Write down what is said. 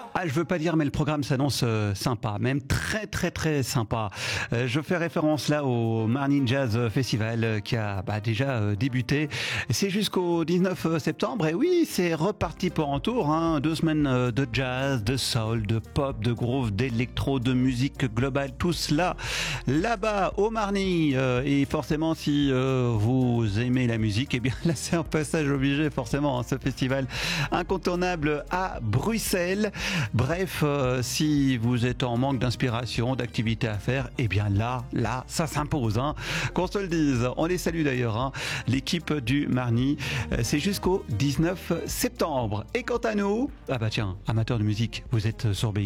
Ah, je veux pas dire, mais le programme s'annonce sympa, même très très très sympa. Je fais référence là au Marny Jazz Festival qui a déjà débuté. C'est jusqu'au 19 septembre et oui, c'est reparti pour un tour. 2 semaines de jazz, de soul, de pop, de groove, d'électro, de musique globale, tout cela là-bas au Marny. Et forcément, si vous aimez la musique, eh bien là c'est un passage obligé forcément, ce festival incontournable à Bruxelles. Bref, si vous êtes en manque d'inspiration, d'activités à faire, eh bien là, ça s'impose. Qu'on se le dise. On les salue d'ailleurs, l'équipe du Marny. C'est jusqu'au 19 septembre. Et quant à nous, ah bah tiens, amateurs de musique, vous êtes sur BX.